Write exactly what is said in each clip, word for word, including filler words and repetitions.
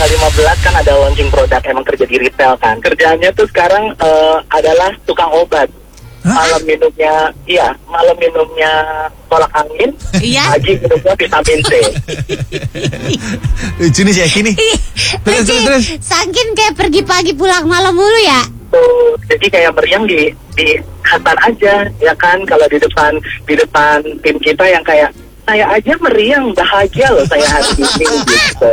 lima belas kan ada launching produk, emang kerja di retail kan. Kerjaannya tuh sekarang uh, adalah tukang obat. Hah? Malam minumnya, iya, malam minumnya tolak angin, Iya. pagi minumnya vitamin C. Lucu nih si Eki nih. Terus, terus, terus. Saking kayak pergi pagi pulang malam mulu ya. Tuh, jadi kayak meriang di di kantor aja, ya kan? Kalau di depan di depan tim kita yang kayak saya aja meriang, bahagia loh saya hari ini gitu.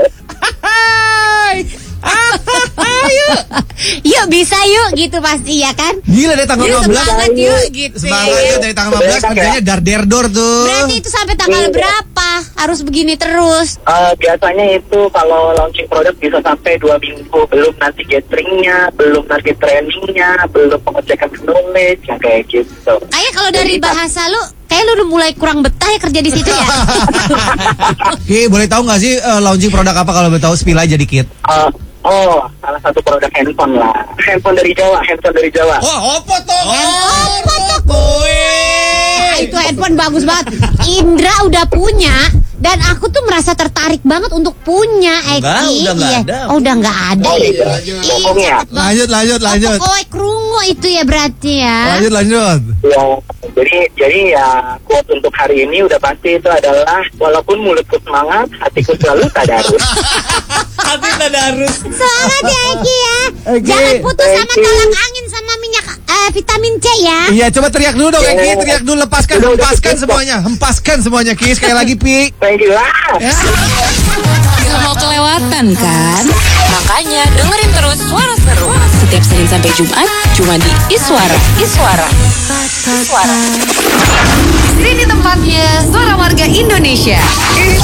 Yuk bisa yuk gitu pasti ya kan. Gila deh tanggal Yuk lima belas. semangat yuk gitu. Semangat ya. ya dari tanggal lima belas kerjanya dar der dor tuh. Berarti itu sampai tanggal Iya. berapa harus begini terus? Eh, biasanya itu kalau launching produk bisa sampai dua minggu, belum nanti gatheringnya, belum nanti trainingnya, belum pengecekan knowledge, yang kayak gitu. Kayak kalau dari Jadi, bahasa lu, kayak lu udah mulai kurang betah ya kerja di situ ya. Ki, boleh tahu nggak sih uh, launching produk apa kalau boleh tahu spill aja dikit. Eh, oh, salah satu produk handphone lah. Handphone dari Jawa, handphone dari Jawa. Oh, apa tuh? Apa tuh? Ah, itu handphone bagus banget. Indra udah punya dan aku tuh merasa tertarik banget untuk punya Eki. Enggak, udah nggak Iya. ada. Oh, udah nggak ada. Oh, ya. iya. Ngomongnya. Lanjut, lanjut, lanjut. Oh, krungu itu ya berarti ya. Lanjut, lanjut. Ya, jadi jadi ya quote untuk hari ini udah pasti itu adalah walaupun mulutku semangat, hatiku selalu tadarus. Tapi tadarus. Semangat ya Eki ya. Eki, Jangan putus sama Eki. tolak angin sama minyak eh, vitamin C ya. Iya, coba teriak dulu dong, Eki. Teriak dulu, lepaskan, Udah, udah, hempaskan udah. semuanya. Hempaskan semuanya, Ki. Sekali lagi, Pi. Thank you lah. Gak mau kelewatan kan? Makanya dengerin terus Suara Seru setiap Senin sampai Jumat cuma di Iswara. Iswara. Iswara. Sini tempatnya suara warga Indonesia.